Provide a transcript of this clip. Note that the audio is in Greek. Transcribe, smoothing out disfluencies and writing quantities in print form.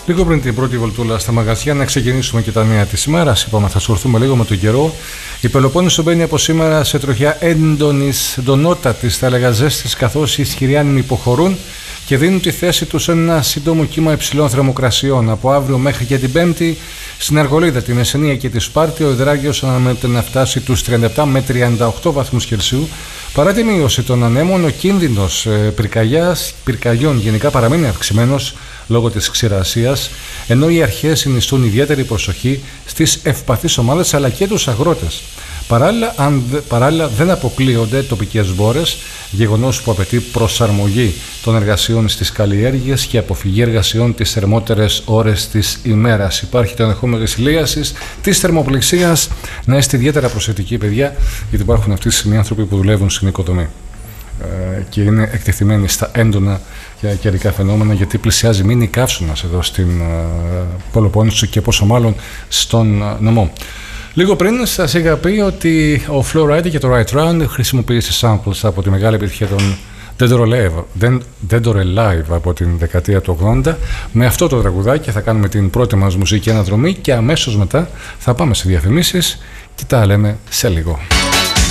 Λίγο πριν την πρώτη βολτούλα στα μαγαζιά, να ξεκινήσουμε και τα νέα της ημέρας. Είπαμε, θα ασχοληθούμε λίγο με τον καιρό. Η Πελοπόννησο μπαίνει από σήμερα σε τροχιά έντονης, εντονότατης, θα έλεγα ζέστης, καθώς οι ισχυροί άνεμοι υποχωρούν και δίνουν τη θέση τους σε ένα σύντομο κύμα υψηλών θερμοκρασιών. Από αύριο μέχρι και την Πέμπτη, στην Αργολίδα, τη Μεσσηνία και τη Σπάρτη, ο υδράγιος αναμένεται να φτάσει τους 37 με 38 βαθμούς Κελσίου. Παρά τη μείωση των ανέμων, ο κίνδυνος πυρκαγιών γενικά παραμένει αυξημένος λόγω της ξηρασίας, ενώ οι αρχές συνιστούν ιδιαίτερη προσοχή στις ευπαθείς ομάδες αλλά και τους αγρότες. Παράλληλα, δεν αποκλείονται τοπικές μπόρες, γεγονός που απαιτεί προσαρμογή των εργασιών στις καλλιέργειες και αποφυγή εργασιών τις θερμότερες ώρες της ημέρας. Υπάρχει το ενδεχόμενο της ηλίασης, της θερμοπληξίας. Να είστε ιδιαίτερα προσεκτικοί, παιδιά, γιατί υπάρχουν αυτή τη στιγμή άνθρωποι που δουλεύουν στην οικοδομή και είναι εκτεθειμένοι στα έντονα καιρικά φαινόμενα, γιατί πλησιάζει μήνυ καύσωνας εδώ στην Πελοπόννησο και πόσο μάλλον στον νομό. Λίγο πριν σας είχα πει ότι ο Flo Rida και το Right Round χρησιμοποίησε samples από τη μεγάλη επιτυχία των Dead or Alive από την δεκαετία του 80. Με αυτό το τραγουδάκι θα κάνουμε την πρώτη μας μουσική αναδρομή και αμέσως μετά θα πάμε σε διαφημίσεις και τα λέμε σε λίγο.